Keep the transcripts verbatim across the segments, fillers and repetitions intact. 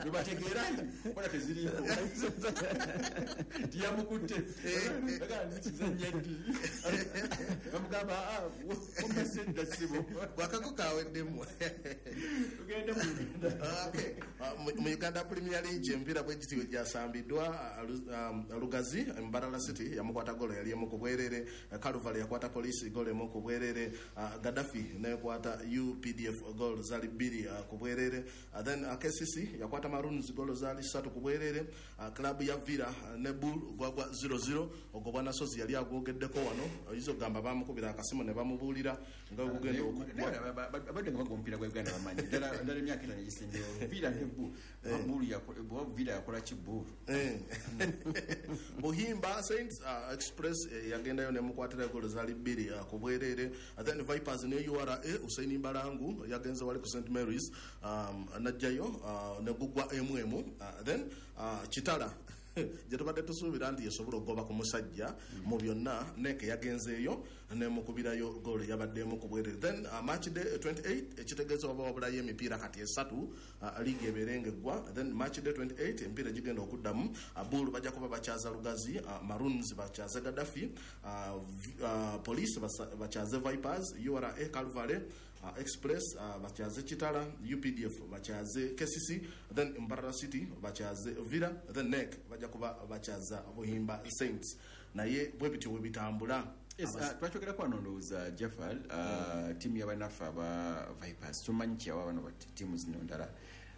bategeera wala teziriyo tiyamukutte bagala nzanya ndi bamugamba omusedda sibo kwakako kaweddemu tugende mu okay mu Uganda Premier League empira bwegitiwe gyasambiddwa Lugazi Mbarara City yamukwata golo yali emu ku bwerere Calvary yakwata Police golo emu ku bwerere Gaddafi nekwata U P D F golo zali bbiri ku bwerere then K C C yakwata Maroons golo zali ssatu ku bwerere club ya Villa ne Bull gwagwa zero zero ogobwana sozi yali agogeddeko wano izo gamba bamukubira akasimu ne bamubulira nga okugenda okugwa abadde nga bagompira gwa Uganda bamanyi dala dala emyaka itano gisindeyo Villa ne Bull Bull ya Villa yakola ki Bull Buhimba Saints uh, Express uh, yagendayo ne mukwatira golo zali bbiri uh, ku bwerere then Vipers ne U R A Usaini Mbalangu yagenze wali ku Saint Mary's um, najjayo uh, ne gugwa emu emu uh, then uh, Chitala jetubadde tusuubira nti yasobola okugoba ku musajja mu byonna neke yagenzeeyo ne mukubirayo golo yabaddemu ku bwerere then uh, match day twenty-eight ekitegeeza oba wabulayo emipiira kati esatu uh, liigi ebeerengeggwa then match day twenty-eight empiira gigenda okuddamu uh, Bull bajja kuba bakyaza Lugazi uh, Maroons bakyaze Gaddafi uh, uh, Police bakyaze Vipers U R A Calvary uh, Express uh, bakyaze Chitala U P D F bakyaze K C C then Mbarara City bakyaze Villa then N E C bajja kuba bakyaza Buhimba Saints naye bwe bityo bwe bitambula. Yes, uh, twachokera kwa nondooza Jafal uh, mm. timu y'abanafu aba Vipers tumanyi kyawa bano bati timu zino ndala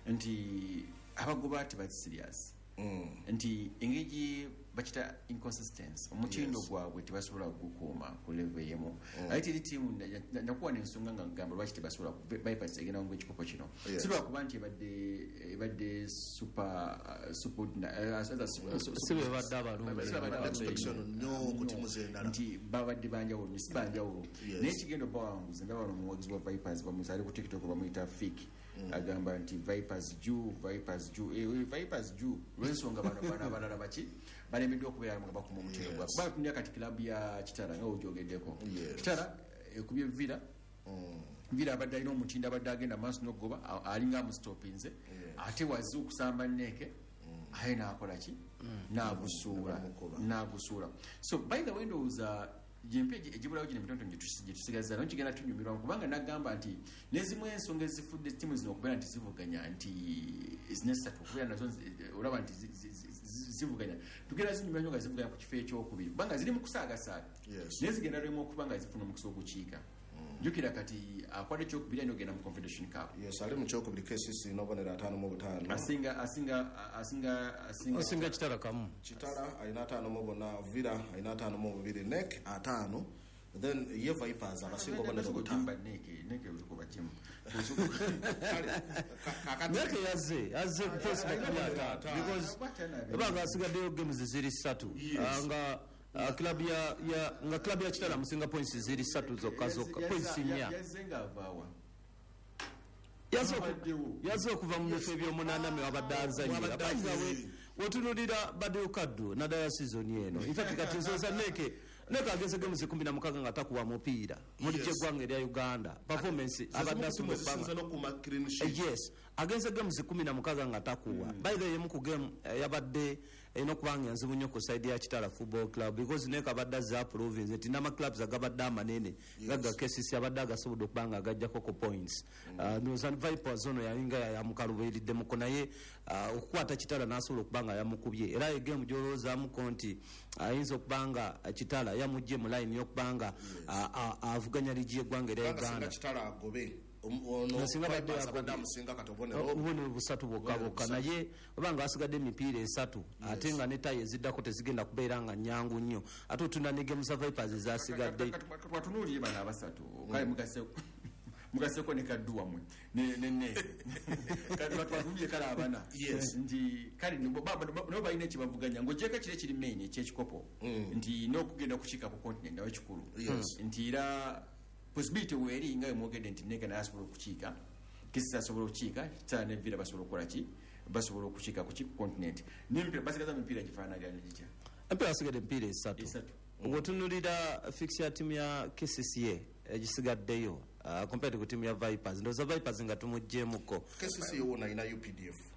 nti abagoba ati bati serious mm. nti engeri bakita inconsistency omutindo yes. gwabwe tebasobola okukuuma ku level yemu mm. ati eri timu nakuwa n'ensonga nga ngamba lwaki tebasobola Vipers egenda mu ekikopo kino yes. silwa kuba nti ebadde ebadde super uh, super sibe badde abalungi no ku timu z'endala nti babadde banjawulo nsi banjawulo naye ekigendo bawanguza ndaba wano omuwagizi wa Vipers bamuzaali ku TikTok bamuyita Fiki mm. agamba nti Vipers Jew Vipers Jew eh, Vipers Jew lwensonga bano bana abalala baki balemeddwa okubeera nga bakuma omutego gwa kuba tunya kati kilabu ya Kitara nga ojogeddeko Kitara ekubye Villa Villa abadde alina omutindo abadde agenda maaso n'okugoba alinga amustopinze ate wazze okusamba Neke aye n'akola ki n'agusuula n'agusuula so by the way ndowooza jempe ejibulawo gine mitondo gyetusigaza no kigenda tunyumirwa kubanga nagamba nti nezimu ensonga ezifudde timu zino okubeera nti zivuganya nti zinesatu okubeera nazo olaba nti zivuganya tugenda zinyumirwa nnyo nga zivuganya ku kifo ekyokubiri kubanga ziri mu kusaagasaaga naye zigenda lwemu okuba nga zifuna omukisa ogukiika jukira kati akwade kyokubiri eno genda mu Confederation Cup yes ali mu kyokubiri K C C n'obonera ataano mu butaano asinga asinga asinga asinga asinga Kitara kamu Kitara alina ataano mu bonna Villa alina ataano mu bubiri N E C ataano then ye Vipers abasinga obonera butaano Neke Neke uko bakimu Neke yazze yazze post bakuyata because banga asigaddeyo games ziri ssatu nga Uh, club ya ya nga club ya Kitara musinga points ziri ssatu zokka zokka points nya yazenga avawa yazo yazo kuva mu bifo by'omunana me abadanzanyi abazawe wotunulira badu kaddu na daya season yeno in fact kati zoza Neke Neke ageze games kumi na mukaaga nga takuwa mupiira muri je gwange ya Uganda performance abadasu mu banga yes ageze games kumi na mukaaga nga takuwa by the way mu ku game yabadde eno kubanga nzibu nnyo ku side ya Kitara Football Club because Neke abadde za province eti nama clubs agabadde amanene gaga K C C abadde agasobodde okubanga agajja koko points noza Vipers ono yayinga ya mukalubiridde muko naye okukwata Kitara nasobola okubanga yamukubye era e game gyolooza mu konti ayinza okubanga Kitara yamujje mu line y'okubanga avuganya ligi y'eggwanga erya Uganda Kitara agobe nasinga badde yamusinga katobonero ubone busatu bokaboka naye obanga asigadde emipiira esatu ate nga ne tayi eziddako tezigenda kubeera nga nyangu nnyo ate otunda ne games of Vipers zasigadde twatunuulire bana abasatu kale mugase mugaseko ne kadduwa mwe ne ne ne kati batwatumye kala abana yes ndi kali no baba no bayine ekibavuganya ngo jeka kire kiri main ekyekikopo ndi no kugenda kuchika ku continent awe kikulu ndi ira possibility weri nga mwogede nti Neke na asobola okukiika kisa asobola okukiika cyane Villa basobola okukola ki basobola okukiika ku continent nimpira basigaza mpira gifaana gani gicha mpira asigadde mpira esatu ngotunulira fixture team ya K C C egisigaddeyo compared ku team ya Vipers ndoza Vipers nga tumujjemuko K C C wona ina U P D F